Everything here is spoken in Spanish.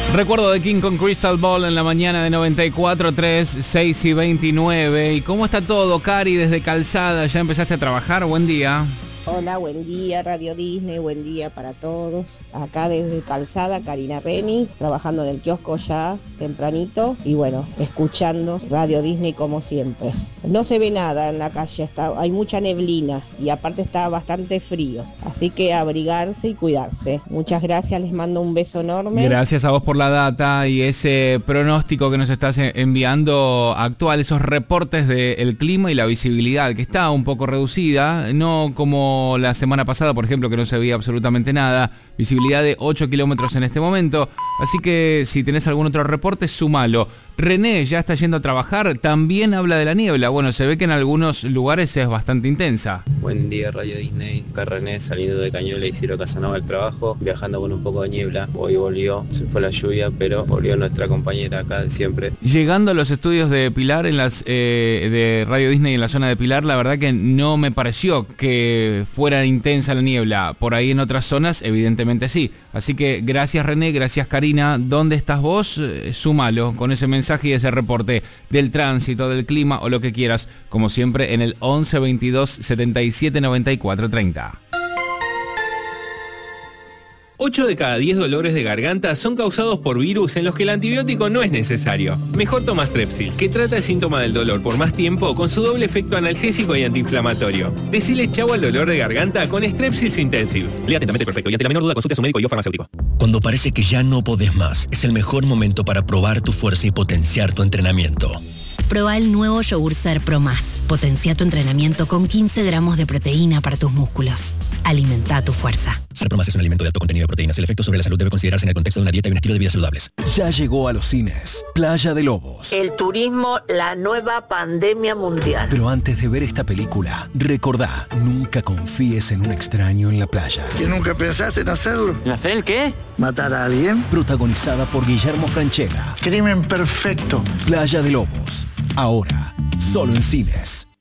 Recuerdo de King con Crystal Ball en la mañana de 94.3, 6 y 29. ¿Y cómo está todo, Cari, desde Calzada? ¿Ya empezaste a trabajar? Buen día. Hola, buen día Radio Disney, buen día para todos. Acá desde Calzada, Karina Remis, trabajando en el kiosco ya tempranito y bueno, escuchando Radio Disney como siempre. No se ve nada en la calle, hay mucha neblina y aparte está bastante frío, así que abrigarse y cuidarse. Muchas gracias, les mando un beso enorme. Gracias a vos por la data y ese pronóstico que nos estás enviando actual, esos reportes del clima y la visibilidad que está un poco reducida, no como la semana pasada, por ejemplo, que no se veía absolutamente nada, visibilidad de 8 kilómetros en este momento, así que si tenés algún otro reporte, súmalo. René ya está yendo a trabajar, también habla de la niebla, bueno, se ve que en algunos lugares es bastante intensa. Buen día Radio Disney, acá René saliendo de Cañuelas y Isidro Casanova al trabajo, viajando con un poco de niebla, hoy volvió, se fue la lluvia, pero volvió nuestra compañera acá de siempre. Llegando a los estudios de Pilar, de Radio Disney en la zona de Pilar, la verdad que no me pareció que fuera intensa la niebla, por ahí en otras zonas evidentemente sí, así que gracias René, gracias Karina. ¿Dónde estás vos? Súmalo con ese mensaje y ese reporte del tránsito, del clima o lo que quieras, como siempre en el 11 22 77 94 30. 8 de cada 10 dolores de garganta son causados por virus en los que el antibiótico no es necesario. Mejor toma Strepsil, que trata el síntoma del dolor por más tiempo con su doble efecto analgésico y antiinflamatorio. Decile chau al dolor de garganta con Strepsils Intensive. Lea atentamente perfecto y ante la menor duda consulte a su médico y o farmacéutico. Cuando parece que ya no podés más, es el mejor momento para probar tu fuerza y potenciar tu entrenamiento. Proba el nuevo yogur Ser Pro Más. Potencia tu entrenamiento con 15 gramos de proteína para tus músculos. Alimenta tu fuerza. Ser Pro Más es un alimento de alto contenido de proteínas. El efecto sobre la salud debe considerarse en el contexto de una dieta y un estilo de vida saludables. Ya llegó a los cines Playa de Lobos. El turismo, la nueva pandemia mundial. Pero antes de ver esta película, recordá, nunca confíes en un extraño en la playa. ¿Que nunca pensaste en hacerlo? ¿En hacer el qué? ¿Matar a alguien? Protagonizada por Guillermo Francella. Crimen perfecto. Playa de Lobos. Ahora, solo en cines.